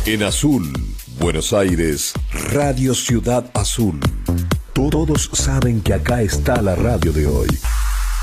En azul, Buenos Aires, Radio Ciudad Azul. Todos saben que acá está la radio de hoy.